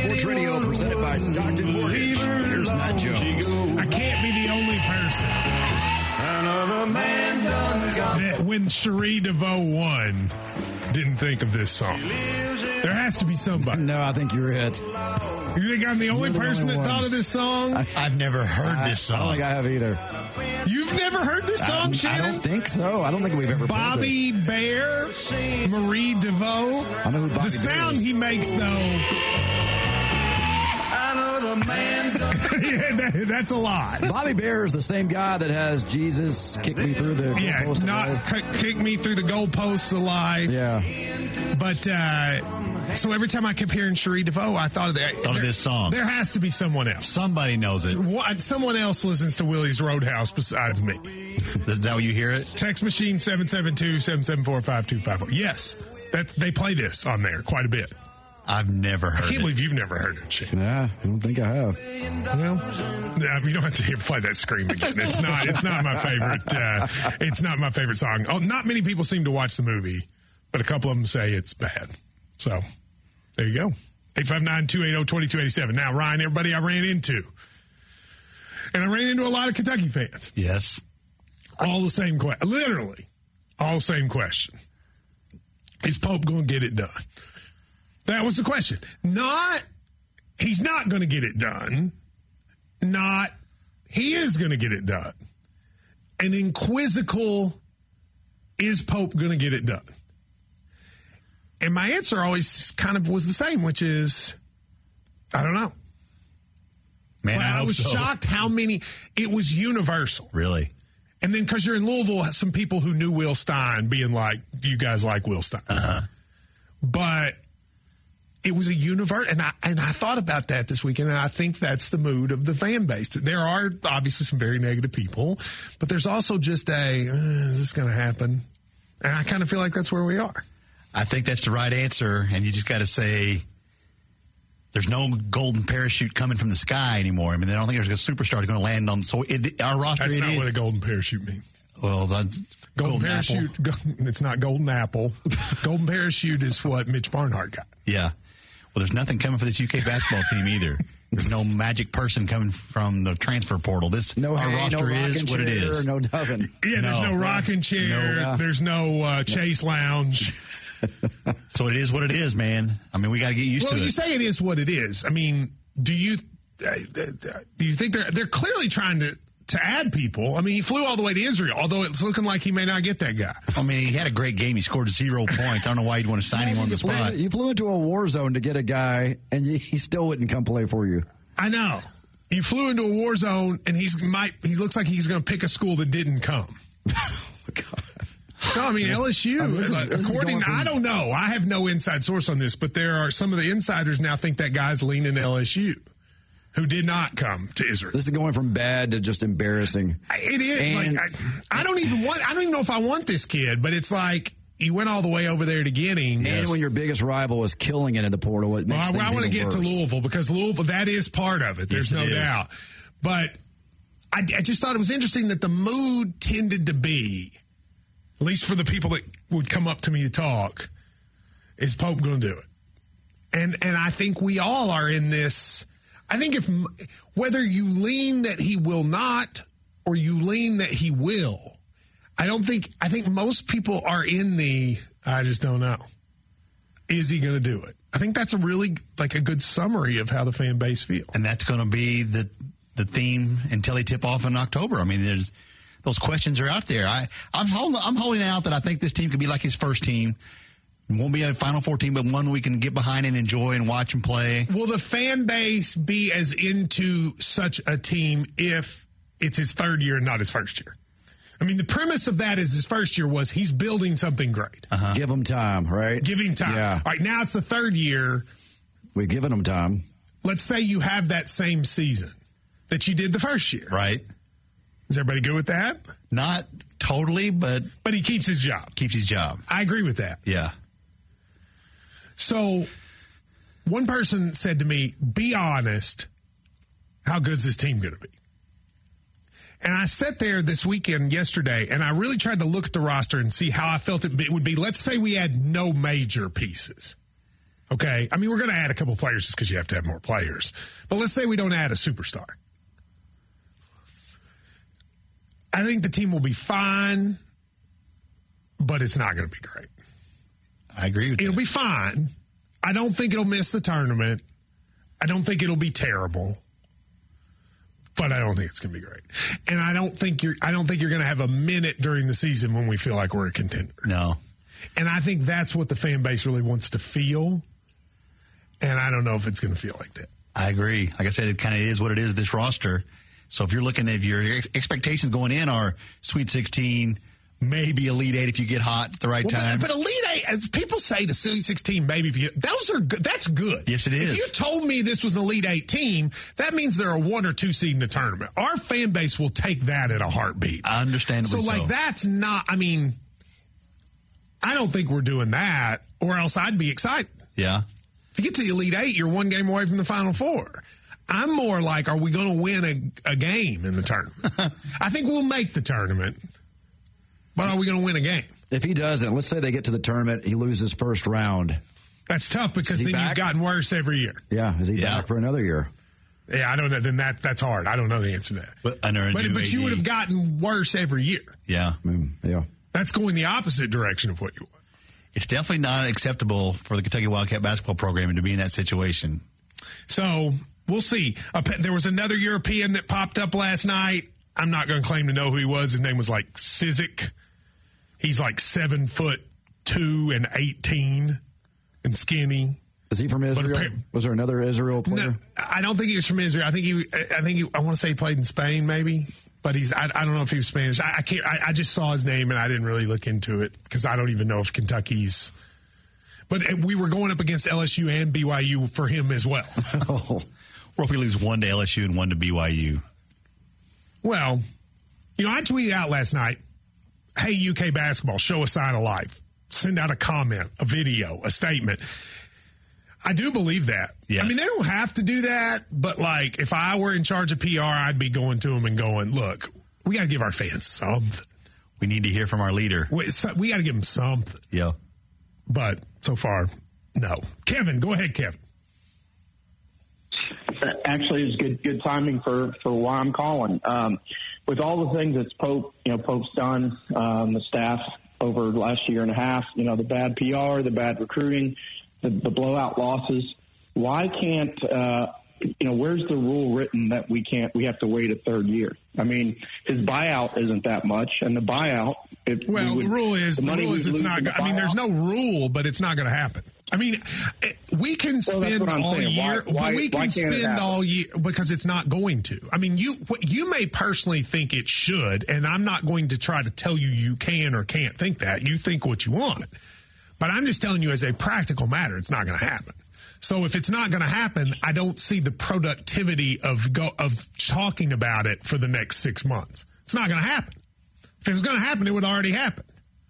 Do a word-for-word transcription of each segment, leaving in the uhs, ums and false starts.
Sports Radio presented by Stockton Mortgage. Here's Matt Jones. I can't be the only person that when Cherie DeVoe won didn't think of this song. There has to be somebody. No, I think you're it. You think I'm the only You're the person only that one. thought of this song? I, I've never heard I, this I don't song. think I have either. You've never heard this song, I, I Shannon? don't think so. I don't think we've ever Bobby played Bear, Marie DeVoe. this. I know who Bobby The Bear sound is. he makes, though. Yeah, that, that's a lot. Bobby Bear is the same guy that has Jesus kick me through the Yeah, goalpost of not life. kick, kick me through the goalposts of life. Yeah. But uh, so every time I kept hearing Cherie DeVoe, I thought of that. Thought of there, this song. There has to be someone else. Somebody knows it. What, someone else listens to Willie's Roadhouse besides me. Is that how you hear it? Text machine seven seven two, seven seven four, five two five four. Yes, that they play this on there quite a bit. I've never I heard can't it. believe you've never heard it, Shane. Yeah, I don't think I have. Well, nah, you don't have to hear, play that scream again. It's not. It's not my favorite. Uh, it's not my favorite song. Oh, not many people seem to watch the movie, but a couple of them say it's bad. So there you go. eight five nine, two eight zero, two two eight seven. Now, Ryan, everybody I ran into, and I ran into a lot of Kentucky fans. Yes. All the same question. Literally, all the same question. Is Pope going to get it done? That was the question. Not, he's not going to get it done. Not, he is going to get it done. An inquisical, is Pope going to get it done? And my answer always kind of was the same, which is, I don't know. Man, But I, I hope was so. shocked how many, it was universal. Really? And then because you're in Louisville, some people who knew Will Stein being like, do you guys like Will Stein? Uh-huh. But it was a universe, and I and I thought about that this weekend, and I think that's the mood of the fan base. There are obviously some very negative people, but there's also just a, uh, is this going to happen? And I kind of feel like that's where we are. I think that's the right answer, and you just got to say there's no golden parachute coming from the sky anymore. I mean, I don't think there's a superstar going to land on so it, our roster. That's it not is- what a golden parachute means. well, that's Golden, golden parachute, apple. go, it's not golden apple. Golden parachute is what Mitch Barnhart got. Yeah. Well, there's nothing coming for this U K basketball team either. There's no magic person coming from the transfer portal. This No, our hay, roster no is rocking what it chair, is. No nothing. Yeah, there's No. no rocking chair. No. There's no uh, Chase Lounge. So it is what it is, man. I mean, we got to get used Well, to you it. say it is what it is. I mean, do you uh, uh, do you think they're they're clearly trying to to add people? I mean, he flew all the way to Israel, although it's looking like he may not get that guy. I mean, he had a great game. He scored zero points. I don't know why you'd want to sign him on the you, flew, spot. you flew into a war zone to get a guy, and you, he still wouldn't come play for you. I know. You flew into a war zone, and he's might he looks like he's going to pick a school that didn't come. No, I mean L S U. I mean, this is- uh, this is according, going from- I don't know. I have no inside source on this, but there are some of the insiders now think that guy's leaning L S U, who did not come to Israel. This is going from bad to just embarrassing. It is. And- like, I, I don't even want. I don't even know if I want this kid, but it's like you went all the way over there to get him. And when your biggest rival is killing it in the portal, it Well, makes I, things I want to even get to worse. Louisville because Louisville, that is part of it. There's Yes, no it is. doubt. But I, I just thought it was interesting that the mood tended to be, at least for the people that would come up to me to talk, is Pope going to do it? And and I think we all are in this. I think if whether you lean that he will not or you lean that he will, I don't think. I think most people are in the. I just don't know. Is he going to do it? I think that's a really like a good summary of how the fan base feels. And that's going to be the the theme until they tip off in October. I mean, there's those questions are out there. I I'm holding I'm holding out that I think this team could be like his first team. It won't be a Final Four team, but one we can get behind and enjoy and watch and play. Will the fan base be as into such a team if it's his third year and not his first year? I mean, the premise of that is his first year was he's building something great. Uh-huh. Give him time, right? Give him time. Yeah. All right, now it's the third year. We've given him time. Let's say you have that same season that you did the first year. Right? Is everybody good with that? Not totally, but But he keeps his job. keeps his job. I agree with that. Yeah. So one person said to me, be honest, how good's this team going to be? And I sat there this weekend yesterday, and I really tried to look at the roster and see how I felt it would be. Let's say we had no major pieces. Okay. I mean, we're going to add a couple players just because you have to have more players. But let's say we don't add a superstar. I think the team will be fine, but it's not going to be great. I agree with you. It'll be fine. I don't think it'll miss the tournament. I don't think it'll be terrible. But I don't think it's going to be great. And I don't think you're I don't think you're going to have a minute during the season when we feel like we're a contender. No. And I think that's what the fan base really wants to feel. And I don't know if it's going to feel like that. I agree. Like I said, it kind of is what it is, this roster. So if you're looking at your ex- expectations going in are Sweet sixteen, maybe Elite Eight if you get hot at the right well, time. But, but Elite Eight, as people say to Sweet sixteen, maybe if you get, those are good. That's good. Yes, it is. If you told me this was an Elite Eight team, that means they're a one or two seed in the tournament. Our fan base will take that at a heartbeat. Understandably so. So, like, that's not, I mean, I don't think we're doing that, or else I'd be excited. Yeah. If you get to the Elite Eight, you're one game away from the Final Four. I'm more like, are we going to win a, a game in the tournament? I think we'll make the tournament, but are we going to win a game? If he doesn't, let's say they get to the tournament, he loses first round. That's tough because then back? you've gotten worse every year. Yeah, is he Yeah. back for another year? Yeah, I don't know. Then that that's hard. I don't know the answer to that. But under a But, new but you A D. would have gotten worse every year. Yeah. Mm, yeah. That's going the opposite direction of what you want. It's definitely not acceptable for the Kentucky Wildcat basketball program to be in that situation. So we'll see. Uh, there was another European that popped up last night. I'm not going to claim to know who he was. His name was like Sizik. He's like seven foot two and eighteen and skinny. Is he from Israel? appa- Was there another Israel player? No, I don't think he was from Israel. I think he. I think he, I want to say he played in Spain, maybe. But he's. I, I don't know if he was Spanish. I, I can't. I, I just saw his name and I didn't really look into it because I don't even know if Kentucky's. But we were going up against L S U and B Y U for him as well. Oh. Or if we lose one to L S U and one to B Y U. Well, you know, I tweeted out last night, hey, U K basketball, show a sign of life. Send out a comment, a video, a statement. I do believe that. Yes. I mean, they don't have to do that, but like if I were in charge of P R, I'd be going to them and going, look, we got to give our fans something. We need to hear from our leader. We, so, we got to give them something. Yeah. But so far, no. Kevin, go ahead, Kevin. Actually, it's good good timing for, for why I'm calling. Um, with all the things that Pope, you know, Pope's done, um, the staff over the last year and a half, you know, the bad P R, the bad recruiting, the, the blowout losses. Why can't, uh, you know, where's the rule written that we can't, we have to wait a third year? I mean, his buyout isn't that much, and the buyout. It, Well, we would, the rule is, the, the money rule is we it's lose not, in the I mean, there's buyout- no rule, but it's not going to happen. I mean, it, we can Well, that's spend what I'm all saying. year, Why- why- but we why can can't it spend happen? all year because it's not going to. I mean, you you may personally think it should, and I'm not going to try to tell you you can or can't think that. You think what you want. But I'm just telling you as a practical matter, it's not going to happen. So if it's not going to happen, I don't see the productivity of go, of talking about it for the next six months. It's not going to happen. If it was going to happen, it would already happen.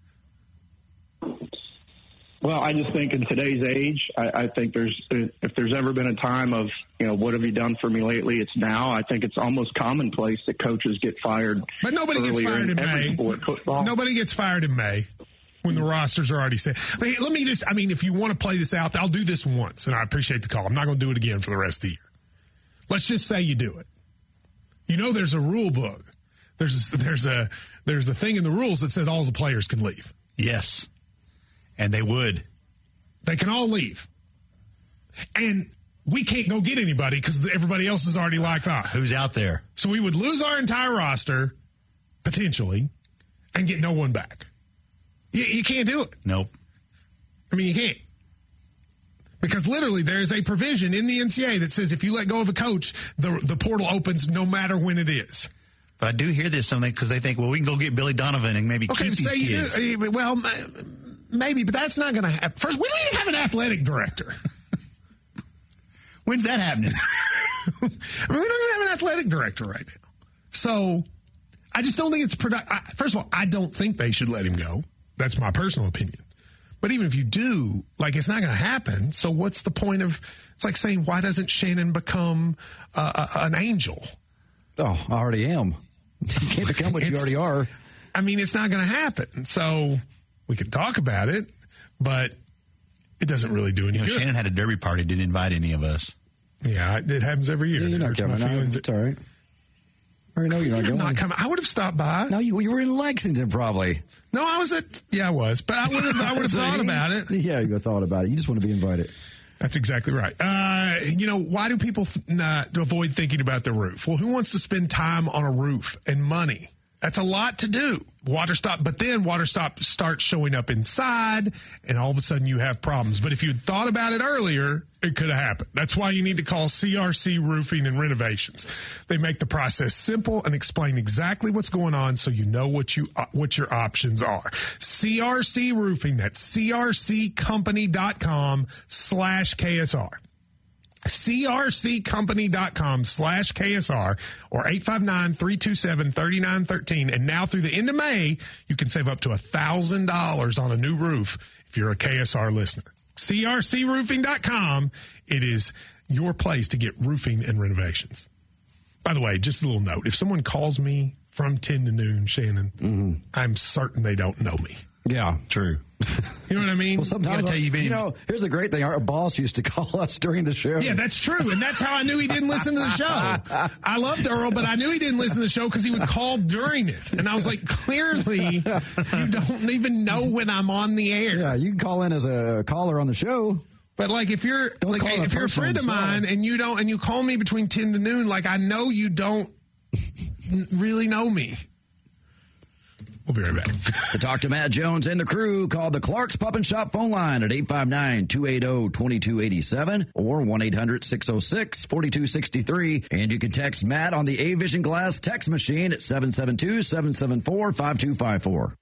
Well, I just think in today's age, I, I think there's if there's ever been a time of, you know, what have you done for me lately? It's now. I think it's almost commonplace that coaches get fired. But nobody gets earlier fired in every May. sport, football. Nobody gets fired in May when the rosters are already set. Hey, let me just, I mean, if you want to play this out, I'll do this once, and I appreciate the call. I'm not going to do it again for the rest of the year. Let's just say you do it. You know there's a rule book. There's a, there's a there's a thing in the rules that says all the players can leave. Yes. And they would. They can all leave. And we can't go get anybody because everybody else is already locked off. Who's out there? So we would lose our entire roster, potentially, and get no one back. You, you can't do it. Nope. I mean, you can't. Because literally there is a provision in the N C double A that says if you let go of a coach, the the portal opens no matter when it is. But I do hear this something because they think, well, we can go get Billy Donovan and maybe Okay, keep say these you kids. do. Well, maybe, but that's not going to happen. First, we don't even have an athletic director. When's that happening? I mean, we don't even have an athletic director right now. So I just don't think it's productive. First of all, I don't think they should let him go. That's my personal opinion. But even if you do, like, it's not going to happen. So what's the point of, it's like saying, why doesn't Shannon become uh, a, an angel? Oh, I already am. You can't become what you already are. I mean, it's not going to happen. So we can talk about it, but it doesn't really do any You know, good. Shannon had a derby party, didn't invite any of us. Yeah, it happens every year. Yeah, you're It not hurts my coming. No, feelings. it's all right. I already know you're not You're going. not coming. I would have stopped by. No, you, you were in Lexington probably. No, I was at. Yeah, I was, but I would have. I would have thought about it. Yeah, you thought about it. You just want to be invited. That's exactly right. Uh, you know, why do people th- not avoid thinking about their roof? Well, who wants to spend time on a roof and money? That's a lot to do. Water stop, but then water stop starts showing up inside, and all of a sudden you have problems. But if you'd thought about it earlier, it could have happened. That's why you need to call C R C Roofing and Renovations. They make the process simple and explain exactly what's going on, so you know what you uh, what your options are. C R C Roofing. That's C R C company dot com slash K S R. C R C company dot com slash K S R or eight five nine, three two seven, three nine one three. And now through the end of May, you can save up to one thousand dollars on a new roof if you're a K S R listener. C R C roofing dot com. It is your place to get roofing and renovations. By the way, just a little note. If someone calls me from ten to noon, Shannon, mm-hmm. I'm certain they don't know me. Yeah, true. You know what I mean? Well, sometimes, tell you, you, been- you know, here's the great thing. Our boss used to call us during the show. Yeah, that's true. And that's how I knew he didn't listen to the show. I loved Earl, but I knew he didn't listen to the show because he would call during it. And I was like, clearly, you don't even know when I'm on the air. Yeah, you can call in as a caller on the show. But like if you're Don't like call if that you're a person friend of himself. mine and you don't and you call me between ten to noon, like I know you don't really know me. We'll be right back. To talk to Matt Jones and the crew, call the Clark's Pub and Shop phone line at eight five nine, two eight zero, two two eight seven or one eight hundred, six oh six, four two six three. And you can text Matt on the A-Vision Glass text machine at seven seven two, seven seven four, five two five four.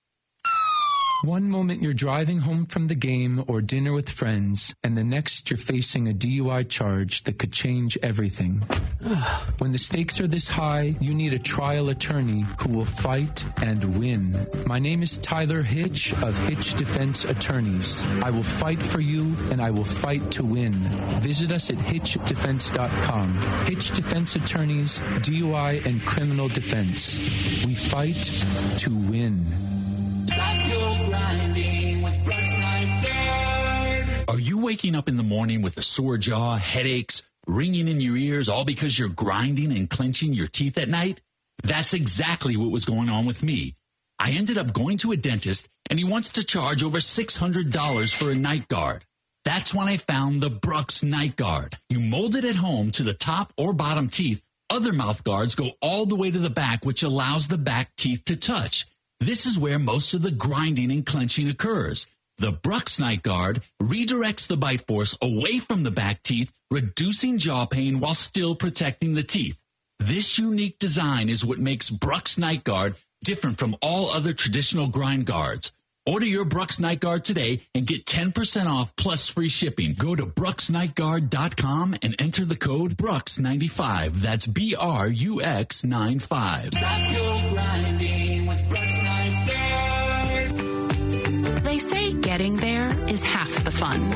One moment you're driving home from the game or dinner with friends, and the next you're facing a D U I charge that could change everything. When the stakes are this high, you need a trial attorney who will fight and win. My name is Tyler Hitch of Hitch Defense Attorneys. I will fight for you, and I will fight to win. Visit us at hitch defense dot com. Hitch Defense Attorneys, D U I and criminal defense. We fight to win. Stop your grinding with Brooks Night Guard. Are you waking up in the morning with a sore jaw, headaches, ringing in your ears, all because you're grinding and clenching your teeth at night? That's exactly what was going on with me. I ended up going to a dentist, and he wants to charge over six hundred dollars for a night guard. That's when I found the Brooks Night Guard. You mold it at home to the top or bottom teeth. Other mouth guards go all the way to the back, which allows the back teeth to touch. This is where most of the grinding and clenching occurs. The Brooks Night Guard redirects the bite force away from the back teeth, reducing jaw pain while still protecting the teeth. This unique design is what makes Brooks Night Guard different from all other traditional grind guards. Order your Brooks Night Guard today and get ten percent off plus free shipping. Go to brooks night guard dot com and enter the code Brooks ninety-five. That's B R U X ninety-five. Stop your grinding with Brooks Night Guard. They say getting there is half the fun.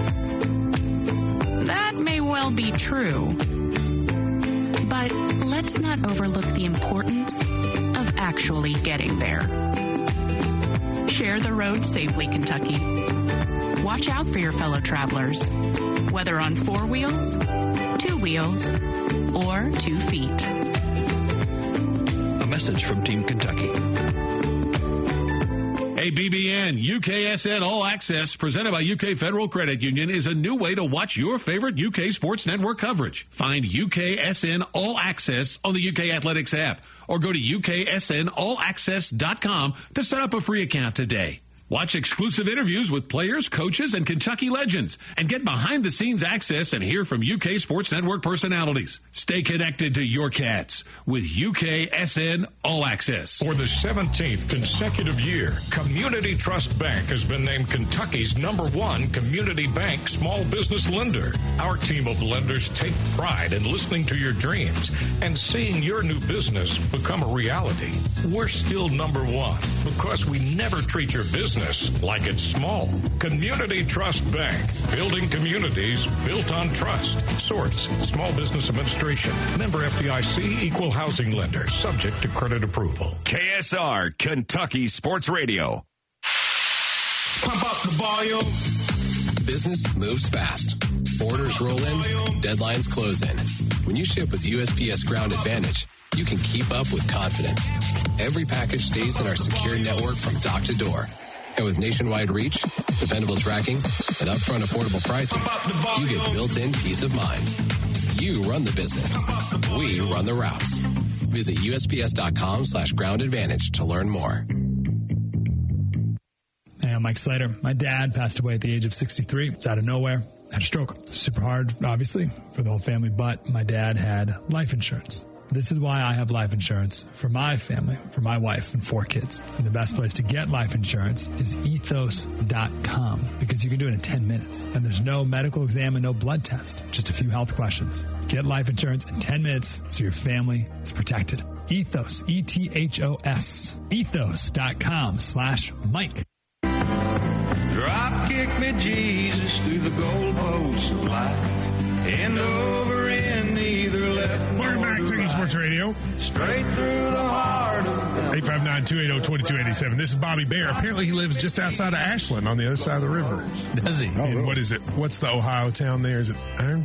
That may well be true. But let's not overlook the importance of actually getting there. Share the road safely, Kentucky. Watch out for your fellow travelers, whether on four wheels, two wheels, or two feet. A message from Team Kentucky. Hey, B B N, U K S N All Access, presented by U K Federal Credit Union, is a new way to watch your favorite U K sports network coverage. Find U K S N All Access on the U K Athletics app, or go to U K S N all access dot com to set up a free account today. Watch exclusive interviews with players, coaches, and Kentucky legends, and get behind-the-scenes access and hear from U K Sports Network personalities. Stay connected to your Cats with U K S N All Access. For the seventeenth consecutive year, Community Trust Bank has been named Kentucky's number one community bank small business lender. Our team of lenders take pride in listening to your dreams and seeing your new business become a reality. We're still number one because we never treat your business like it's small. Community Trust Bank, building communities built on trust. Source, Small Business Administration. Member F D I C, Equal Housing Lender, subject to credit approval. K S R, Kentucky Sports Radio. Pump up the volume. business moves fast. Orders roll in, deadlines close in. When you ship with U S P S Ground Advantage, you can keep up with confidence. Every package stays in our secure network from dock to door. And with nationwide reach, dependable tracking, and upfront affordable pricing, you get built-in peace of mind. You run the business. We run the routes. Visit U S P S dot com slash ground advantage to learn more. Hey, I'm Mike Slater. My dad passed away at the age of sixty-three. It's out of nowhere. Had a stroke. Super hard, obviously, for the whole family, but my dad had life insurance. This is why I have life insurance for my family, for my wife and four kids. And the best place to get life insurance is ethos dot com because you can do it in ten minutes. And there's no medical exam and no blood test, just a few health questions. Get life insurance in ten minutes so your family is protected. Ethos, E T H O S, ethos dot com slash Mike. Drop kick me, Jesus, through the goalposts of life, and over in either left. Welcome back to Sports Radio. Straight through the heart of eight five nine, two eight zero, two two eight seven. This is Bobby Bear. Apparently he lives just outside of Ashland on the other side of the river. Does he? Oh, what is it? What's the Ohio town there? Is it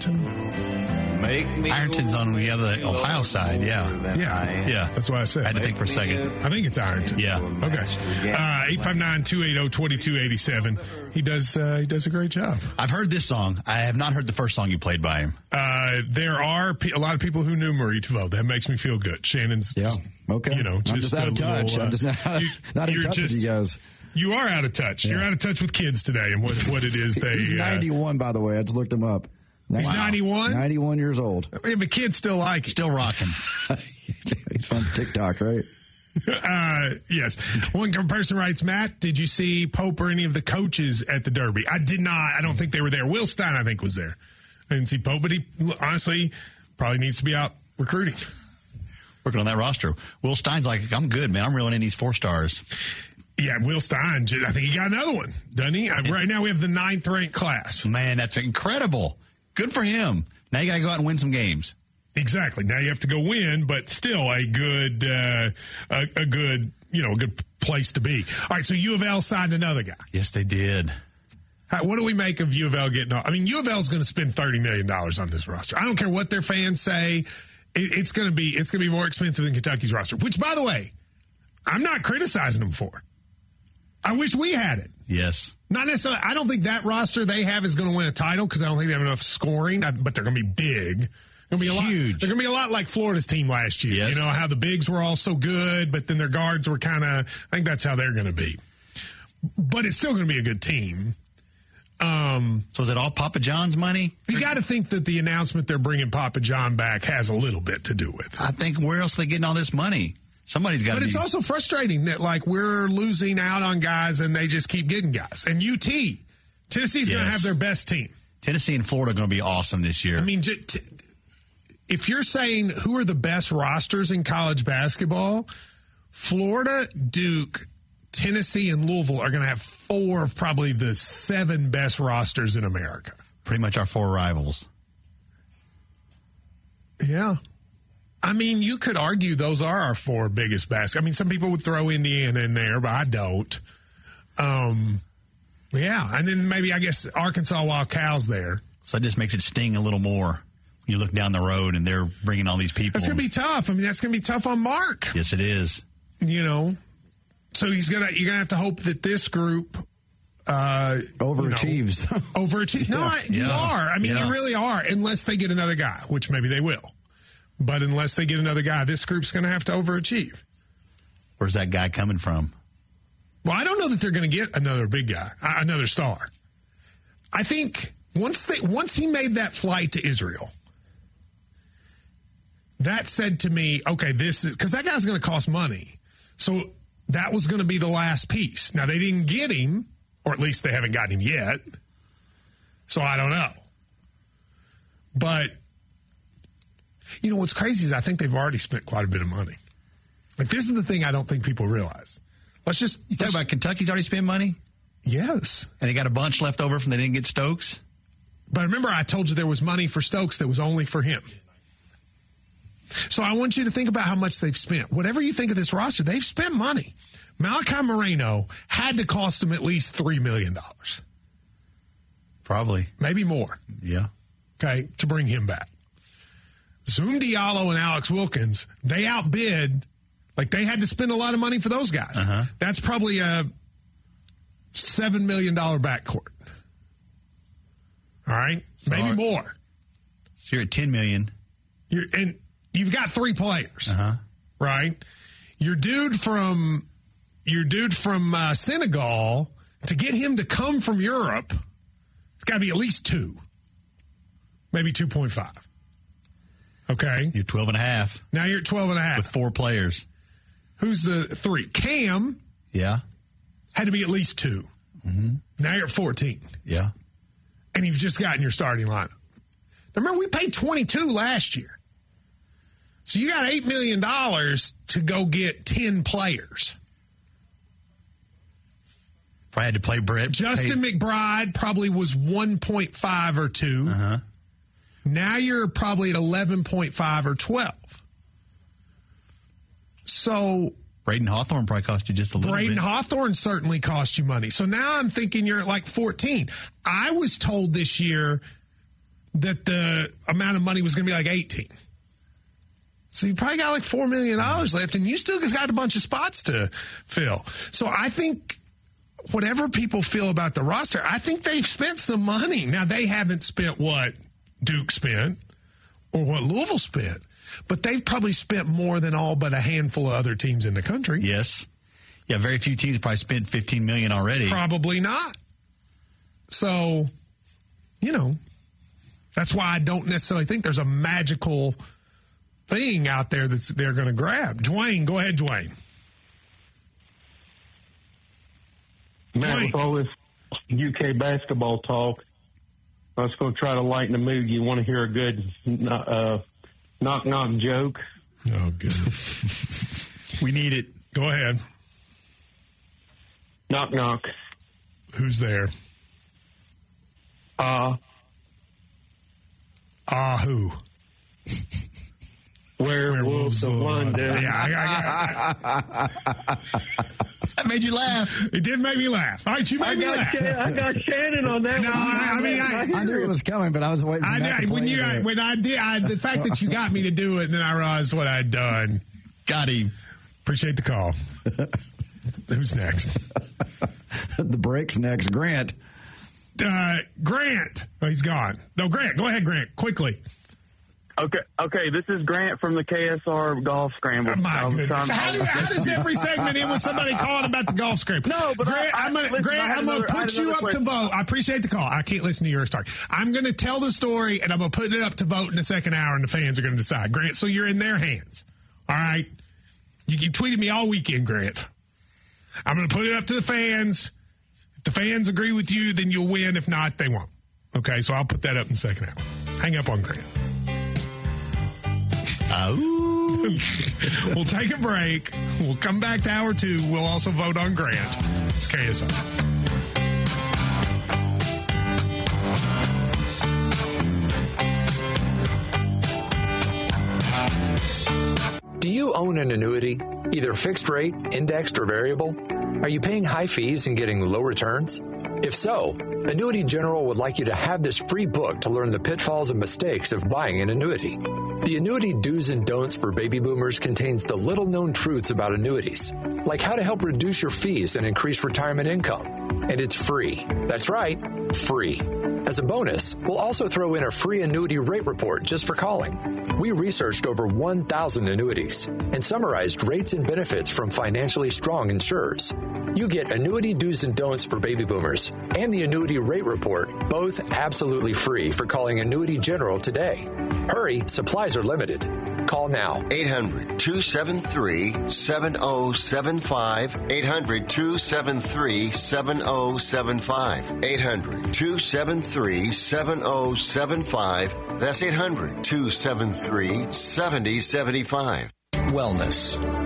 Ironton? Make me Ironton's on the other Ohio side, yeah. Yeah. Yeah. That's what I said. I had to think for a second. I think it's Ironton. Yeah. Okay. Uh, eight five nine, two eight zero, two two eight seven. He does, uh, he does a great job. I've heard this song. I have not heard the first song you played by him. Uh, there are pe- a lot of people who knew Marie Tavoe. That makes me feel good. Shannon's, Yeah. just, Okay. you know, just, I'm just out a of touch. little, uh, I'm just not, you, not in you're touch just, with you guys. You are out of touch. Yeah. You're out of touch with kids today and what, what it is they. He's ninety-one, uh, by the way. I just looked him up. He's wow. ninety-one? ninety-one years old. Yeah, but kids still like it. Still rocking. He's on TikTok, right? Uh, yes. One person writes, Matt, did you see Pope or any of the coaches at the Derby? I did not. I don't think they were there. Will Stein, I think, was there. I didn't see Pope, but he honestly probably needs to be out recruiting. Working on that roster. Will Stein's like, I'm good, man. I'm reeling in these four stars. Yeah, Will Stein, I think he got another one, doesn't he? Right now we have the ninth ranked class. Man, that's incredible. Good for him. Now you got to go out and win some games. Exactly. Now you have to go win, but still a good, uh, a, a good, you know, a good place to be. All right, so U of L signed another guy. Yes, they did. How, what do we make of U of L getting off? I mean, U of L is going to spend thirty million dollars on this roster. I don't care what their fans say. It, it's going to be, it's going to be more expensive than Kentucky's roster, which, by the way, I'm not criticizing them for. I wish we had it. Yes. Not necessarily. I don't think that roster they have is going to win a title because I don't think they have enough scoring, but they're going to be big. Gonna be a Huge. Lot, they're going to be a lot like Florida's team last year. Yes. You know, how the bigs were all so good, but then their guards were kind of, I think that's how they're going to be. But it's still going to be a good team. Um, so is it all Papa John's money? You got to think that the announcement they're bringing Papa John back has a little bit to do with it. I think where else are they getting all this money? Somebody's got to But be. it's also frustrating that, like, we're losing out on guys and they just keep getting guys. And U T, Tennessee's Yes. going to have their best team. Tennessee and Florida are going to be awesome this year. I mean, j- t- if you're saying who are the best rosters in college basketball, Florida, Duke, Tennessee, and Louisville are going to have four of probably the seven best rosters in America. Pretty much our four rivals. Yeah. I mean, you could argue those are our four biggest basketball. I mean, some people would throw Indiana in there, but I don't. Um, yeah, and then maybe, I guess, Arkansas while Cal's there. So that just makes it sting a little more when you look down the road and they're bringing all these people. That's going to be tough. I mean, that's going to be tough on Mark. Yes, it is. You know, so he's gonna you're gonna have to hope that this group uh, overachieves. You know, overachieves. No, I, you Yeah. are. I mean, Yeah. you really are. Unless they get another guy, which maybe they will. But unless they get another guy, this group's going to have to overachieve. Where's that guy coming from? Well, I don't know that they're going to get another big guy, uh, another star. I think once they once he made that flight to Israel, that said to me, okay, this is because that guy's going to cost money. So that was going to be the last piece. Now, they didn't get him, or at least they haven't gotten him yet. So I don't know. But, you know, what's crazy is I think they've already spent quite a bit of money. Like, this is the thing I don't think people realize. Let's just. You talk about Kentucky's already spent money? Yes. And they got a bunch left over from they didn't get Stokes? But remember, I told you there was money for Stokes that was only for him. So I want you to think about how much they've spent. Whatever you think of this roster, they've spent money. Malachi Moreno had to cost them at least three million dollars. Probably. Maybe more. Yeah. Okay, to bring him back. Zoom Diallo and Alex Wilkins, they outbid, like they had to spend a lot of money for those guys. Uh-huh. That's probably a seven million dollars backcourt. All right? So Maybe our, more. So you're at ten million dollars. You're, and you've got three players, uh-huh. right? Your dude from your dude from uh, Senegal, to get him to come from Europe, it's got to be at least two, maybe two point five. Okay. You're twelve and a half. Now you're at twelve and a half. With four players. Who's the three? Cam. Yeah. Had to be at least two. Mm-hmm. Now you're at fourteen. Yeah. And you've just gotten your starting lineup. Now remember, we paid twenty-two last year. So you got eight million dollars to go get ten players. Probably had to play Brett. Justin pay. McBride probably was one point five or two. Uh-huh. Now you're probably at eleven point five or twelve. So Braden Hawthorne probably cost you just a little Braden bit. Hawthorne certainly cost you money. So now I'm thinking you're at like fourteen. I was told this year that the amount of money was going to be like eighteen. So you probably got like four million dollars left, and you still got a bunch of spots to fill. So I think whatever people feel about the roster, I think they've spent some money. Now, they haven't spent what Duke spent or what Louisville spent, but they've probably spent more than all but a handful of other teams in the country. Yes. Yeah, very few teams probably spent fifteen million dollars already. Probably not. So, you know, that's why I don't necessarily think there's a magical thing out there that they're going to grab. Dwayne, go ahead, Dwayne. Matt, with all this U K basketball talk, I was going to try to lighten the mood. You want to hear a good uh, knock-knock joke? Oh, good. We need it. Go ahead. Knock-knock. Who's there? Uh. Ah, uh, who? Werewolves of London. Yeah, I, I, I, that made you laugh. It did make me laugh. All right, you made I me got laugh. Shannon, I got Shannon on that. No, one. I, I mean, I, I knew it was coming, but I was waiting for I Matt did, to when play you it. when I did I, the fact that you got me to do it, and then I realized what I'd done. Got him. Appreciate the call. Who's next? The break's next. Grant. Uh, Grant. Oh, he's gone. No, Grant. Go ahead, Grant. Quickly. Okay, okay. This is Grant from the K S R Golf Scramble. Oh, my goodness. So how, do, how does every segment end with somebody calling about the golf scramble? No, but Grant, I, I, I'm gonna, listen, Grant, I'm going to put you up question. to vote. I appreciate the call. I can't listen to your story. I'm going to tell the story, and I'm going to put it up to vote in the second hour, and the fans are going to decide. Grant, so you're in their hands. All right? You, you tweeted me all weekend, Grant. I'm going to put it up to the fans. If the fans agree with you, then you'll win. If not, they won't. Okay, so I'll put that up in the second hour. Hang up on Grant. Oh. We'll take a break. We'll come back to hour two. We'll also vote on Grant. It's K S R. Do you own an annuity, either fixed rate, indexed, or variable? Are you paying high fees and getting low returns? If so, Annuity General would like you to have this free book to learn the pitfalls and mistakes of buying an annuity. The Annuity Do's and Don'ts for Baby Boomers contains the little-known truths about annuities, like how to help reduce your fees and increase retirement income. And it's free. That's right, free. As a bonus, we'll also throw in a free annuity rate report just for calling. We researched over one thousand annuities and summarized rates and benefits from financially strong insurers. You get Annuity Do's and Don'ts for Baby Boomers and the Annuity Rate Report, both absolutely free for calling Annuity General today. Hurry, supplies are limited. Call now. eight hundred, two seven three, seven oh seven five. eight hundred, two seven three, seven oh seven five. eight hundred, two seven three, seven oh seven five. That's eight hundred, two seven three, seven oh seven five. Wellness.